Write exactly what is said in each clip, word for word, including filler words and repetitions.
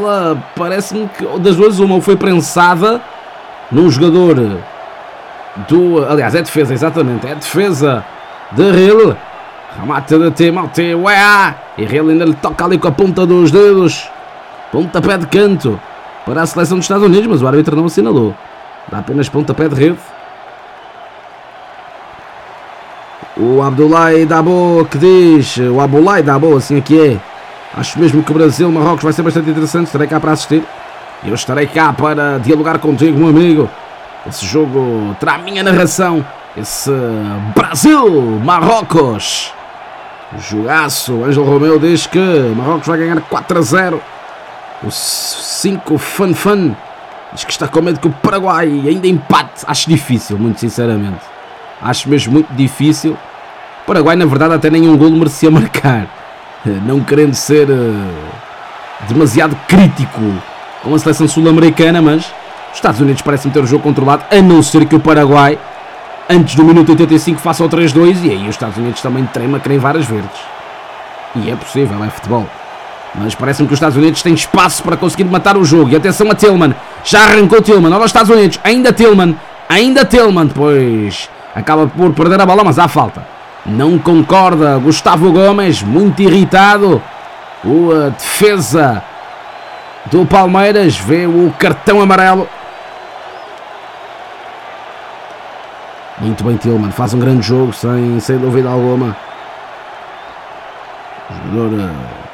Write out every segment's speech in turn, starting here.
bola parece-me que das duas uma foi prensada num jogador do... Aliás, é defesa, exatamente. É defesa de Ril. Remate de Timothy Weah. E Ril ainda lhe toca ali com a ponta dos dedos. Pontapé de canto para a seleção dos Estados Unidos, mas o árbitro não assinalou. Dá apenas pontapé de rede. O Abdoulaye Dabo que diz... O Abdoulaye Dabo, assim aqui é. Acho mesmo que o Brasil-Marrocos vai ser bastante interessante. Estarei cá para assistir. Eu estarei cá para dialogar contigo, meu amigo. Esse jogo terá a minha narração. Esse Brasil-Marrocos. Jogaço. Ângelo Romeu diz que Marrocos vai ganhar quatro a zero. O cinco Fan Fan diz que está com medo que o Paraguai ainda empate. Acho difícil, muito sinceramente. Acho mesmo muito difícil. O Paraguai, na verdade, até nenhum golo merecia marcar. Não querendo ser uh, demasiado crítico com a seleção sul-americana, mas os Estados Unidos parecem ter o jogo controlado, a não ser que o Paraguai, antes do minuto oitenta e cinco, faça o três dois, e aí os Estados Unidos também trema, querem várias verdes. E é possível, é futebol. Mas parece-me que os Estados Unidos têm espaço para conseguir matar o jogo. E atenção a Tillman. Já arrancou Tillman. Olha os Estados Unidos. Ainda Tillman. Ainda Tillman. Depois acaba por perder a bola, mas há falta. Não concorda Gustavo Gomes. Muito irritado. O a defesa do Palmeiras vê o cartão amarelo. Muito bem Tillman. Faz um grande jogo, sem, sem dúvida alguma. O jogador...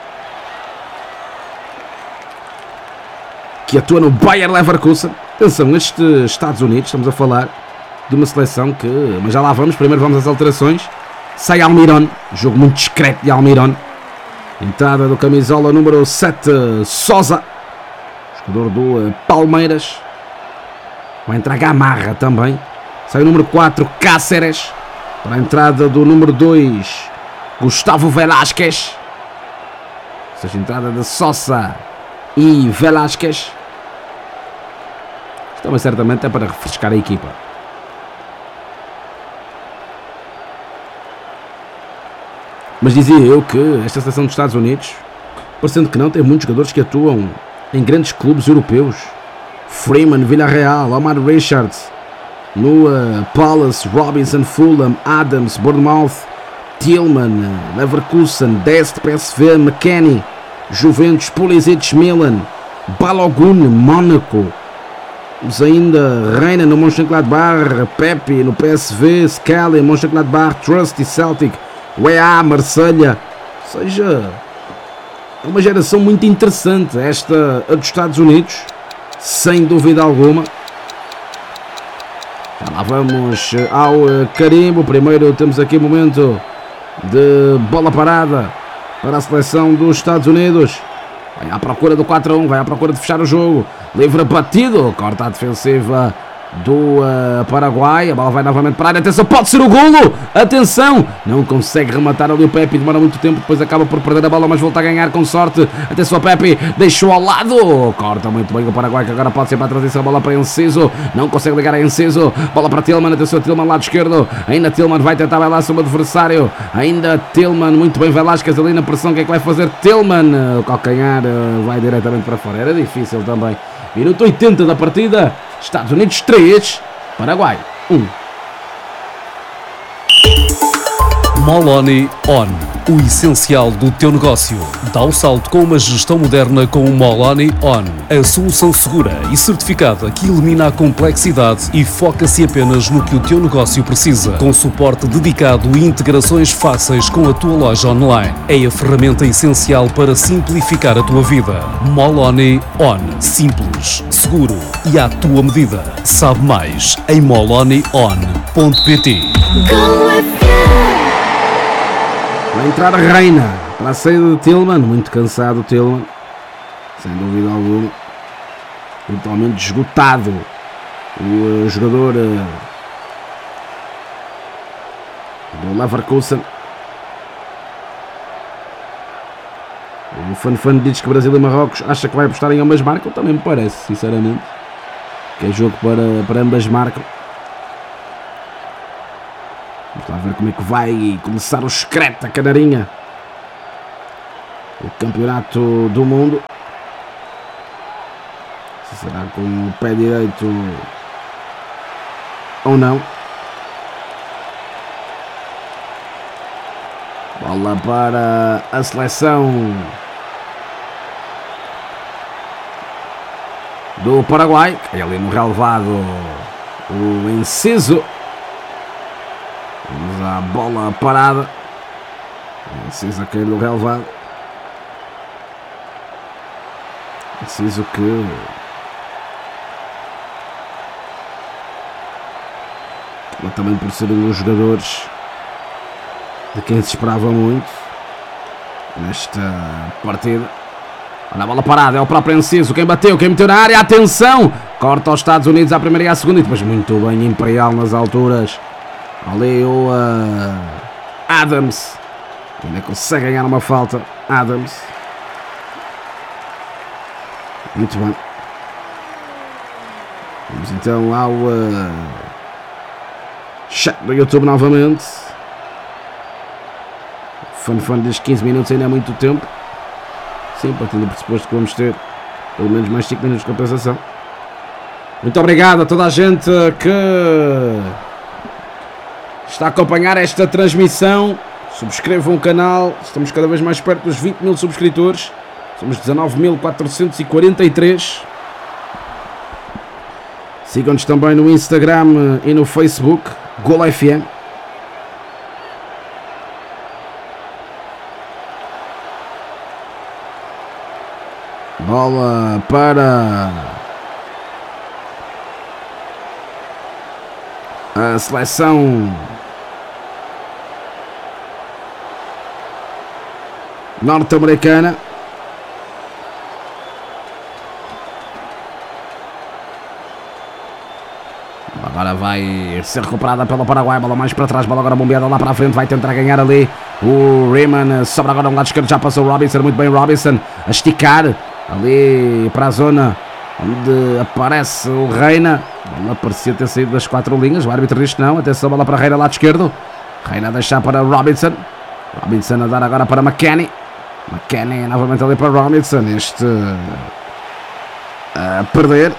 que atua no Bayer Leverkusen. Atenção, estes Estados Unidos, estamos a falar de uma seleção que... Mas já lá vamos, primeiro vamos às alterações. Sai Almiron, jogo muito discreto de Almiron. Entrada do camisola número sete, Sosa, jogador do Palmeiras. Vai entrar Gamarra também. Sai o número quatro, Cáceres. Para a entrada do número dois, Gustavo Velázquez. Ou seja, entrada de Sosa e Velázquez. Também certamente é para refrescar a equipa. Mas dizia eu que esta seleção dos Estados Unidos, parecendo que não, tem muitos jogadores que atuam em grandes clubes europeus. Freeman, Villarreal, Omar Richards, no uh, Palace, Robinson, Fulham, Adams, Bournemouth, Tillman, Leverkusen, Dest, P S V, McKennie, Juventus, Pulisic, Milan, Balogun, Mónaco. Temos ainda Reina no Mönchengladbach, Pepe no P S V, Skelly, Mönchengladbach, Trusty, Celtic, U E A, Marselha. Ou seja, é uma geração muito interessante esta a dos Estados Unidos, sem dúvida alguma. Já lá vamos ao carimbo. Primeiro temos aqui um momento de bola parada para a seleção dos Estados Unidos. Vai à procura do quatro a um, vai à procura de fechar o jogo. Livre batido, corta a defensiva do uh, Paraguai. A bola vai novamente para a área. Atenção, pode ser o golo. Atenção, não consegue rematar ali o Pepe. Demora muito tempo, depois acaba por perder a bola, mas volta a ganhar com sorte. Atenção, o Pepe deixou ao lado. Corta muito bem o Paraguai, que agora pode ser para a transição. Bola para Enciso, não consegue ligar a Enciso. Bola para Tillman, atenção, Tillman lado esquerdo. Ainda Tillman vai tentar bailar sobre o adversário. Ainda Tillman, muito bem, Velázquez ali na pressão. O que é que vai fazer Tillman? O calcanhar uh, vai diretamente para fora. Era difícil também. Minuto oitenta da partida. Estados Unidos três, Paraguai um. Moloni On, o essencial do teu negócio. Dá o salto com uma gestão moderna com o Moloni On, a solução segura e certificada que elimina a complexidade e foca-se apenas no que o teu negócio precisa, com suporte dedicado e integrações fáceis com a tua loja online. É a ferramenta essencial para simplificar a tua vida. Moloni On, simples, seguro e à tua medida. Sabe mais em moloni on ponto pt. Vai entrar a Reina para a saída de Tillman. Muito cansado o Tillman, sem dúvida alguma. Totalmente esgotado o uh, jogador uh, do Leverkusen. O Fan Fan diz que Brasil e Marrocos acha que vai apostar em ambas marcam. Também me parece, sinceramente, que é jogo para, para ambas marcam. Vamos lá ver como é que vai começar o secreto, a canarinha. O campeonato do mundo. Será com o pé direito ou não? Bola para a seleção do Paraguai. Cai ali no relevado o Enciso. Vamos à bola parada. O Enciso a cair no relevado. Enciso que também por ser um dos jogadores de quem se esperava muito nesta partida. Olha a bola parada, é o próprio Enciso, quem bateu, quem meteu na área, atenção! Corta aos Estados Unidos à primeira e à segunda, e depois muito bem Imperial nas alturas. Ali o uh, Adams, ainda consegue ganhar uma falta, Adams. Muito bem. Vamos então ao uh, chat do YouTube novamente. Fun Fun diz quinze minutos ainda é muito tempo. Sim, partindo do pressuposto que vamos ter pelo menos mais cinco minutos de compensação. Muito obrigado a toda a gente que está a acompanhar esta transmissão. Subscrevam o canal, estamos cada vez mais perto dos vinte mil subscritores. Somos dezanove mil quatrocentos e quarenta e três. Sigam-nos também no Instagram e no Facebook, Gol F M. Bola para a seleção norte-americana. Agora vai ser recuperada pelo Paraguai. Bola mais para trás, bola agora bombeada lá para a frente. Vai tentar ganhar ali o Riemann. Sobra agora no lado esquerdo, já passou o Robinson. Muito bem Robinson a esticar ali para a zona onde aparece o Reina. A bola parecia ter saído das quatro linhas. O árbitro diz que não. Atenção, bola para Reina, lado esquerdo. Reina a deixar para Robinson. Robinson a dar agora para McKennie. McKennie novamente ali para Robinson. Este a perder.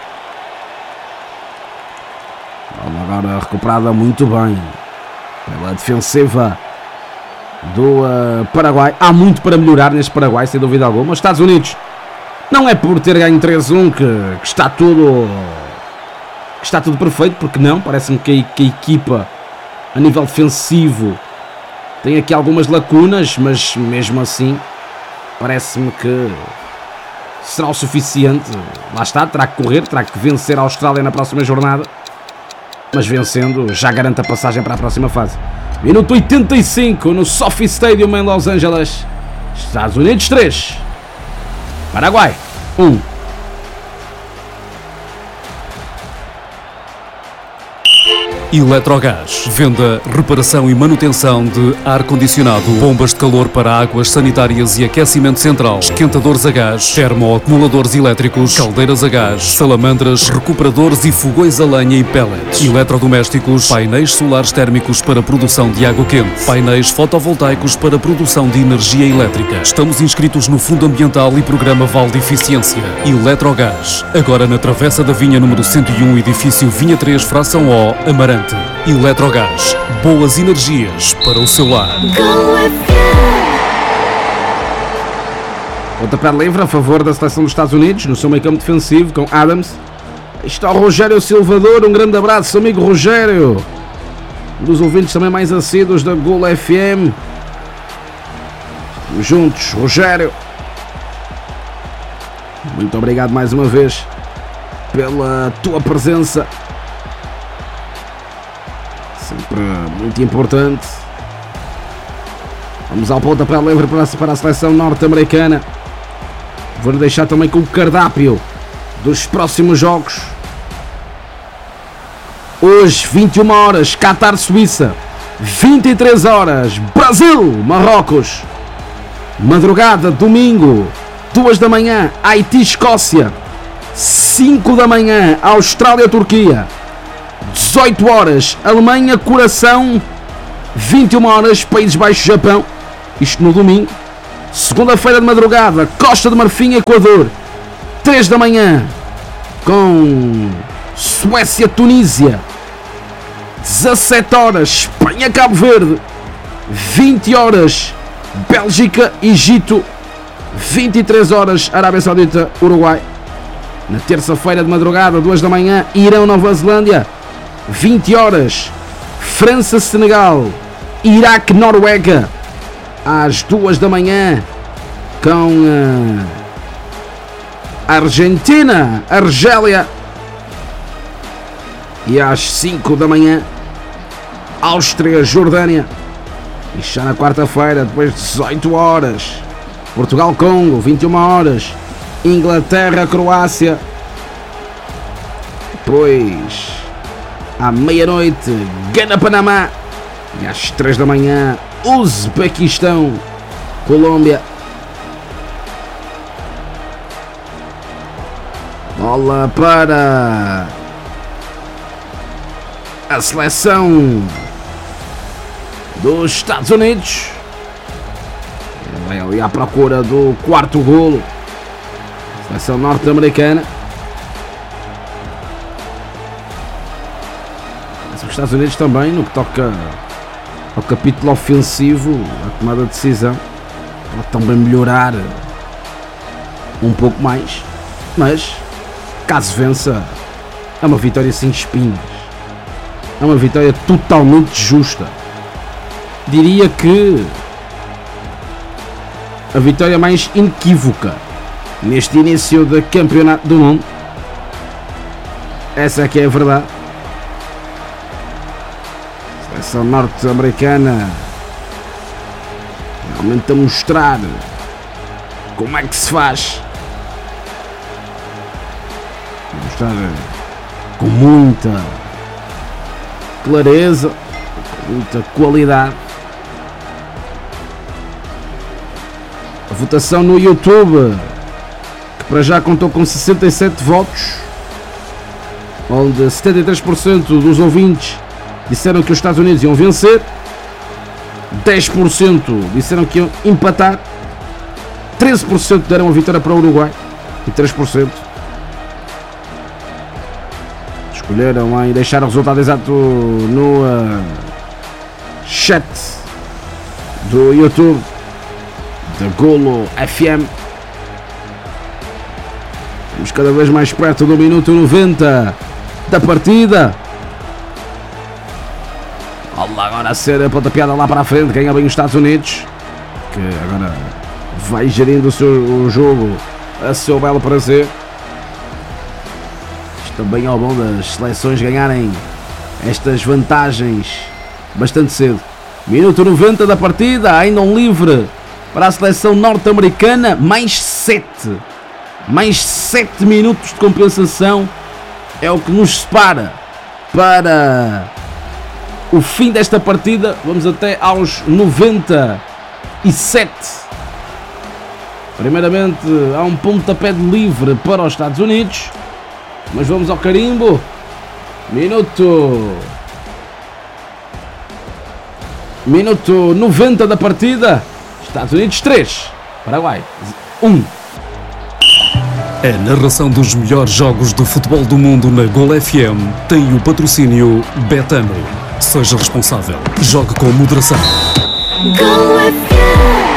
Bola agora recuperada muito bem pela defensiva do uh, Paraguai. Há muito para melhorar neste Paraguai, sem dúvida alguma. Os Estados Unidos não é por ter ganho três a um que, que está tudo que está tudo perfeito, porque não, parece-me que, que a equipa a nível defensivo tem aqui algumas lacunas, mas mesmo assim parece-me que será o suficiente. Lá está, terá que correr, terá que vencer a Austrália na próxima jornada, mas vencendo já garante a passagem para a próxima fase. Minuto oitenta e cinco no SoFi Stadium em Los Angeles. Estados Unidos três, Paraguai um. Eletrogás. Venda, reparação e manutenção de ar-condicionado, bombas de calor para águas sanitárias e aquecimento central, esquentadores a gás, termoacumuladores elétricos, caldeiras a gás, salamandras, recuperadores e fogões a lenha e pellets, eletrodomésticos, painéis solares térmicos para produção de água quente, painéis fotovoltaicos para produção de energia elétrica. Estamos inscritos no Fundo Ambiental e Programa Vale de Eficiência. Eletrogás. Agora na Travessa da Vinha número cento e um, edifício Vinha três, fração O, Amarante. Eletrogás, boas energias para o seu lar. Pontapé livre a favor da seleção dos Estados Unidos, no seu meio campo defensivo com Adams. Aí está o Rogério Silvador, um grande abraço, amigo Rogério, um dos ouvintes também mais assíduos da Gol F M. Estamos juntos, Rogério. Muito obrigado mais uma vez pela tua presença. Sempre muito importante. Vamos ao pontapé livre para a seleção norte-americana. Vou deixar também com o cardápio dos próximos jogos. Hoje, vinte e uma horas, Qatar-Suíça. vinte e três horas, Brasil-Marrocos. Madrugada, domingo, duas da manhã, Haiti-Escócia. cinco da manhã, Austrália-Turquia. dezoito horas, Alemanha-Coração. vinte e uma horas, Países Baixos-Japão. Isto no domingo. Segunda-feira de madrugada, Costa de Marfim-Equador. três da manhã, com Suécia-Tunísia, dezassete horas Espanha-Cabo Verde, vinte horas Bélgica-Egito, vinte e três horas Arábia Saudita-Uruguai. Na terça-feira de madrugada, duas da manhã, Irão-Nova Zelândia, vinte horas França-Senegal, Iraque-Noruega, às duas da manhã, com uh, Argentina, Argélia, e às cinco da manhã, Áustria, Jordânia. E já na quarta-feira, depois de dezoito horas, Portugal-Congo, vinte e uma horas, Inglaterra-Croácia. Depois, à meia-noite, Gana-Panamá. E às três da manhã, Uzbequistão, Colômbia. Bola para a seleção dos Estados Unidos. Vai ali à procura do quarto golo. Seleção norte-americana. Mas os Estados Unidos também, no que toca ao capítulo ofensivo, a tomada de decisão, pode também melhorar um pouco mais. Mas, caso vença, é uma vitória sem espinhos. É uma vitória totalmente justa. Diria que a vitória mais inequívoca neste início de campeonato do mundo. Essa é que é a verdade. A seleção norte-americana realmente a mostrar como é que se faz. A mostrar com muita clareza, com muita qualidade. A votação no YouTube, que para já contou com sessenta e sete votos, onde setenta e três por cento dos ouvintes disseram que os Estados Unidos iam vencer, dez por cento disseram que iam empatar, treze por cento deram a vitória para o Uruguai e três por cento escolheram em deixar o resultado exato no uh, chat do YouTube da Golo F M. Estamos cada vez mais perto do minuto noventa da partida. Olha agora a ser pontapeada lá para a frente, ganha bem os Estados Unidos, que agora vai gerindo o, seu, o jogo a seu belo prazer. Isto também é o bom das seleções ganharem estas vantagens bastante cedo. Minuto noventa da partida, ainda um livre para a seleção norte-americana, mais sete. Mais sete minutos de compensação é o que nos separa para o fim desta partida. Vamos até aos noventa e sete. Primeiramente há um pontapé de livre para os Estados Unidos, mas vamos ao carimbo. Minuto Minuto noventa da partida. Estados Unidos três, Paraguai um. A narração dos melhores jogos de futebol do mundo na Golo F M tem o patrocínio Betano. Seja responsável. Jogue com moderação. Golo F M.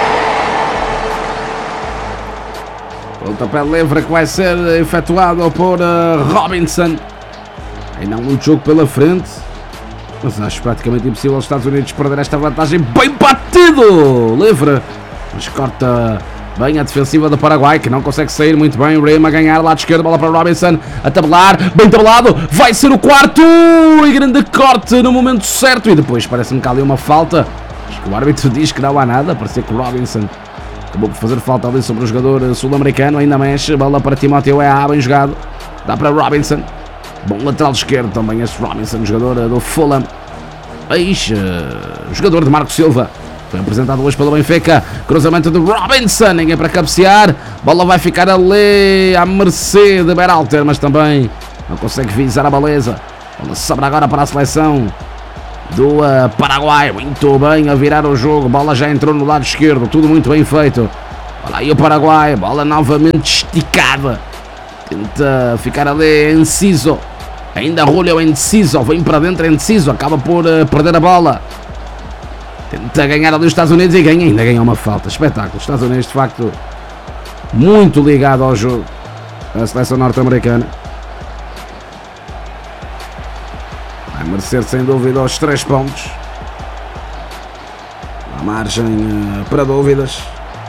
Pontapé livre que vai ser efetuado por uh, Robinson. Ainda há muito jogo pela frente, mas acho praticamente impossível os Estados Unidos perder esta vantagem. Bem batido! Livre, mas corta bem a defensiva do Paraguai, que não consegue sair muito bem. O Rima a ganhar, lado esquerdo, bola para Robinson, a tabelar, bem tabelado, vai ser o quarto! E grande corte no momento certo. E depois parece-me que há ali uma falta. Acho que o árbitro diz que não há nada. Parecia que o Robinson acabou por fazer falta ali sobre o jogador sul-americano. Ainda mexe, bola para Timóteo E A, bem jogado. Dá para Robinson. Bom lateral esquerdo também esse Robinson, jogador do Fulham. Eis, uh, jogador de Marco Silva. Foi apresentado hoje pelo Benfica. Cruzamento de Robinson, ninguém para cabecear. Bola vai ficar ali à mercê de Berhalter, mas também não consegue visar a baliza. Bola sobra agora para a seleção do uh, Paraguai. Muito bem a virar o jogo. Bola já entrou no lado esquerdo, tudo muito bem feito. Olha aí o Paraguai, bola novamente esticada Tenta ficar ali indeciso. Ainda Julio indeciso. Vem para dentro indeciso. Acaba por uh, perder a bola. Tenta ganhar ali os Estados Unidos e ganha. Ainda ganha uma falta. Espetáculo. Os Estados Unidos de facto muito ligado ao jogo. A seleção norte-americana. Vai merecer sem dúvida os três pontos. Não há margem uh, para dúvidas.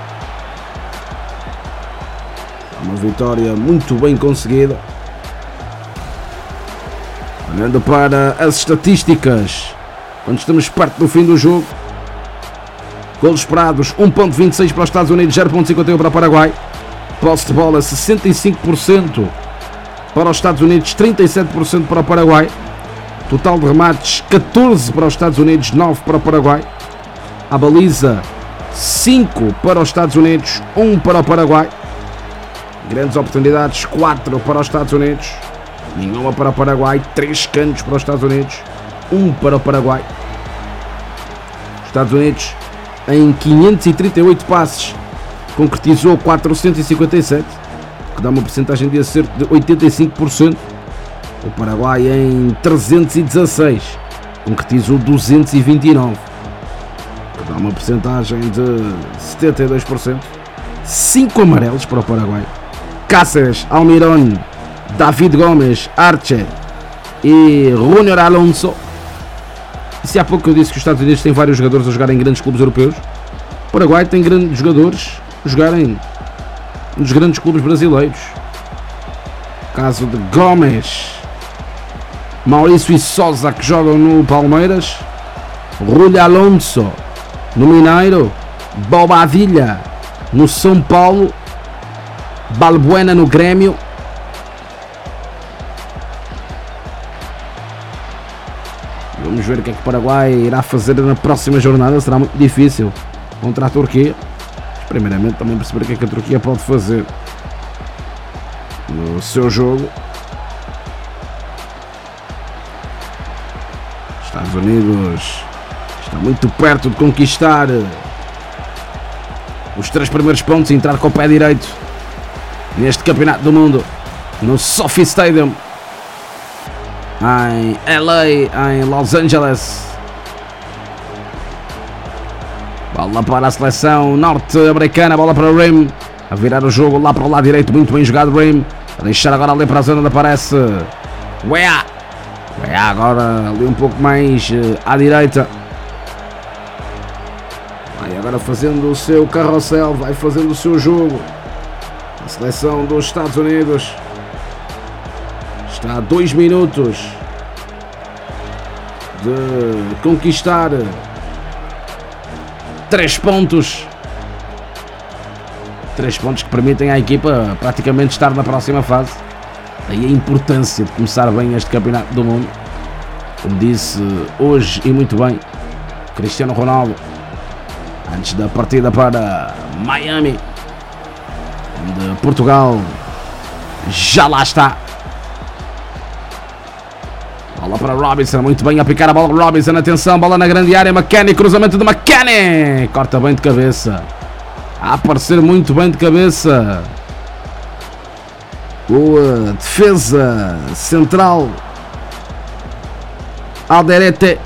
Uma vitória muito bem conseguida. Olhando para as estatísticas, quando estamos perto do fim do jogo, golos esperados um vírgula vinte e seis para os Estados Unidos, zero vírgula cinquenta e um para o Paraguai. Posse de bola sessenta e cinco por cento para os Estados Unidos, trinta e sete por cento para o Paraguai. Total de remates catorze para os Estados Unidos, nove para o Paraguai. A baliza cinco para os Estados Unidos, um para o Paraguai. Grandes oportunidades, quatro para os Estados Unidos, nenhuma para o Paraguai. Três cantos para os Estados Unidos, um para o Paraguai. Os Estados Unidos em quinhentos e trinta e oito passes concretizou quatrocentos e cinquenta e sete, que dá uma porcentagem de acerto de oitenta e cinco por cento. O Paraguai em trezentos e dezasseis concretizou duzentos e vinte e nove, que dá uma porcentagem de setenta e dois por cento. cinco amarelos para o Paraguai. Cáceres, Almirón, David Gomes, Arce e Junior Alonso. E se há pouco eu disse que os Estados Unidos têm vários jogadores a jogar em grandes clubes europeus, o Paraguai tem grandes jogadores a jogarem nos grandes clubes brasileiros. Caso de Gomes, Maurício e Sousa, que jogam no Palmeiras, Julio Alonso no Mineiro, Bobadilla no São Paulo, Balbuena no Grêmio. Vamos ver o que é que o Paraguai irá fazer na próxima jornada. Será muito difícil contra a Turquia. Mas primeiramente também perceber o que é que a Turquia pode fazer no seu jogo. Estados Unidos está muito perto de conquistar os três primeiros pontos e entrar com o pé direito neste campeonato do mundo, no SoFi Stadium em L A, em Los Angeles. Bola para a seleção norte-americana, bola para o Rim, a virar o jogo lá para o lado direito, muito bem jogado Rim, a deixar agora ali para a zona onde aparece Weah. Weah agora ali um pouco mais uh, à direita. Vai agora fazendo o seu carrossel, vai fazendo o seu jogo. A seleção dos Estados Unidos está a dois minutos de conquistar três pontos. Três pontos que permitem à equipa praticamente estar na próxima fase. Daí a importância de começar bem este campeonato do mundo. Como disse hoje e muito bem Cristiano Ronaldo, antes da partida para Miami, onde Portugal já lá está. Bola para Robinson, muito bem a picar a bola. Robinson, atenção, bola na grande área. McKennie, cruzamento de McKennie, corta bem de cabeça, a aparecer muito bem de cabeça o defesa central Alderete.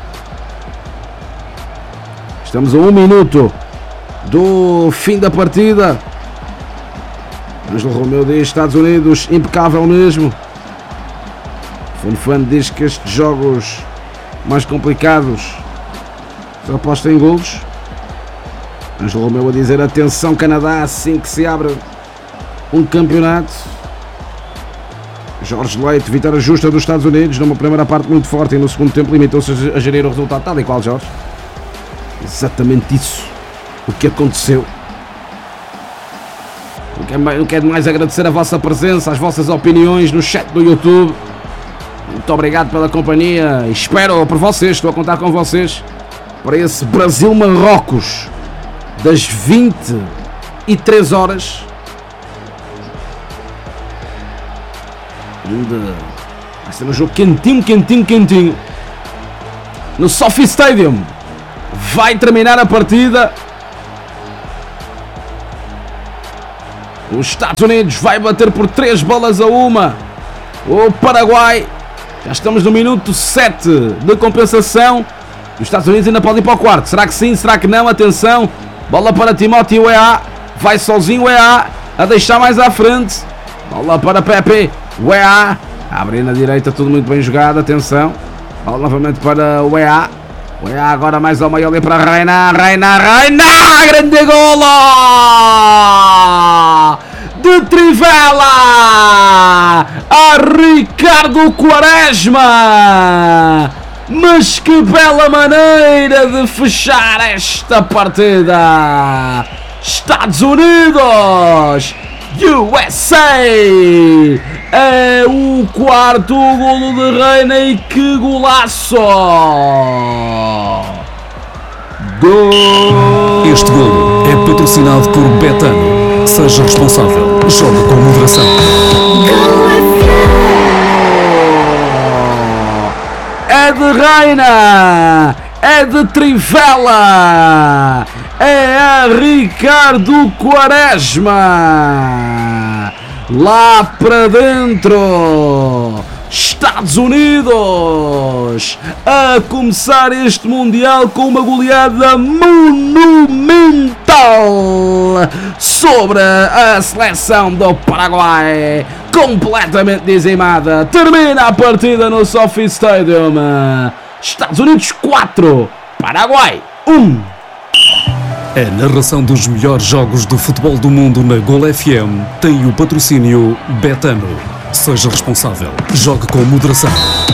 Estamos a um minuto do fim da partida. Ângelo Romeu diz: Estados Unidos, impecável mesmo. Fanfan diz que estes jogos mais complicados só aposta em golos. Ângelo Romeu a dizer: atenção Canadá, assim que se abre um campeonato. Jorge Leite: vitória justa dos Estados Unidos numa primeira parte muito forte e no segundo tempo limitou-se a gerir o resultado. Tal e qual, Jorge. Exatamente isso o que aconteceu. Não quero mais agradecer a vossa presença, as vossas opiniões no chat do YouTube. Muito obrigado pela companhia. Espero por vocês, estou a contar com vocês para esse Brasil-Marrocos das vinte e três horas, onde vai ser um jogo quentinho, quentinho, quentinho no SoFi Stadium. Vai terminar a partida Os Estados Unidos vai bater por três bolas a uma o Paraguai. Já estamos no minuto sete de compensação. Os Estados Unidos ainda podem ir para o quarto. Será que sim? Será que não? Atenção. Bola para Timóteo E A. Vai sozinho o E A. A deixar mais à frente. Bola para Pepe. O E A. Abre na direita. Tudo muito bem jogado. Atenção. Bola novamente para o E A. O E A agora mais ao meio ali para Reina. Reina. Reina. Grande golo de Trivela a Ricardo Quaresma. Mas que bela maneira de fechar esta partida. Estados Unidos, U S A. É o quarto golo de Reina e que golaço. Gol. Este golo é patrocinado por Betano. Seja responsável. Joga com moderação. É de Reina. É de Trivela. É a Ricardo Quaresma. Lá para dentro. Estados Unidos a começar este Mundial com uma goleada monumental sobre a seleção do Paraguai, completamente dizimada. Termina a partida no SoFi Stadium. Estados Unidos quatro, Paraguai um. A narração dos melhores jogos de futebol do mundo na Gol F M tem o patrocínio Betano. Seja responsável. Jogue com moderação.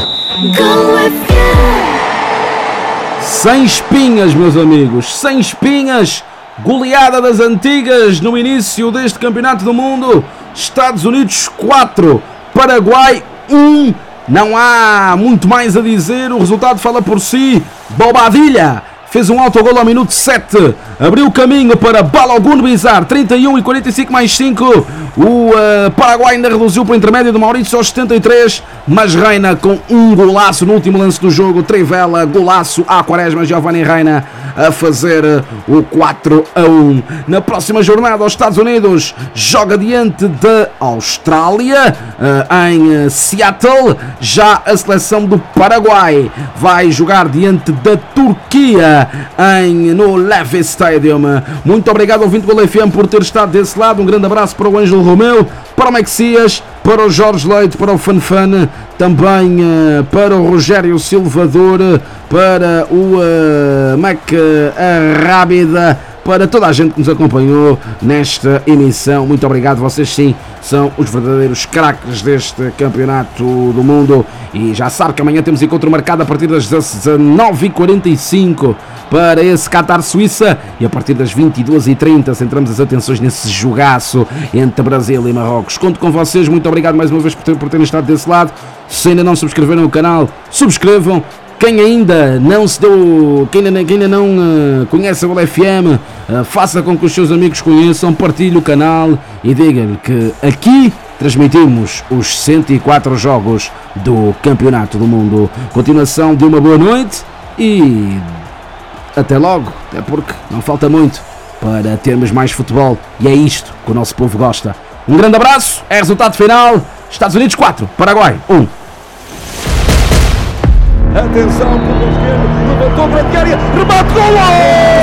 Sem espinhas, meus amigos. Sem espinhas. Goleada das antigas no início deste Campeonato do Mundo. Estados Unidos quatro, Paraguai um. Não há muito mais a dizer. O resultado fala por si. Bobadilha fez um autogol ao minuto sete. Abriu o caminho para Balogun Bizarre. trinta e um e quarenta e cinco mais cinco. O uh, Paraguai ainda reduziu para o intermédio do Maurício aos setenta e três. Mas Reina com um golaço no último lance do jogo. Trivela, golaço à Quaresma. Giovanni Reina a fazer o quatro a um. Na próxima jornada, os Estados Unidos joga diante da Austrália, uh, em uh, Seattle. Já a seleção do Paraguai vai jogar diante da Turquia em, no Levi Stadium. Muito obrigado, ouvinte do Gol F M, por ter estado desse lado. Um grande abraço para o Ângelo Romeu, para o Mexias, para o Jorge Leite, para o Fanfan, também uh, para o Rogério Silvador, para o uh, Mac uh, Rábida, para toda a gente que nos acompanhou nesta emissão. Muito obrigado, vocês sim são os verdadeiros craques deste Campeonato do Mundo. E já sabe que amanhã temos encontro marcado a partir das dezenove e quarenta e cinco para esse Qatar-Suíça, e a partir das vinte e duas e trinta centramos as atenções nesse jogaço entre Brasil e Marrocos. Conto com vocês, muito obrigado mais uma vez por, ter, por terem estado desse lado. Se ainda não subscreveram o canal, subscrevam. Quem ainda não se deu, quem ainda, quem ainda não uh, conhece a Gol F M, uh, faça com que os seus amigos conheçam, partilhe o canal e diga-lhe que aqui transmitimos os cento e quatro jogos do Campeonato do Mundo. Continuação de uma boa noite e até logo, até porque não falta muito para termos mais futebol e é isto que o nosso povo gosta. Um grande abraço, é resultado final, Estados Unidos quatro, Paraguai um. Atenção, pelo esquerdo, levantou para a área, remate, gol!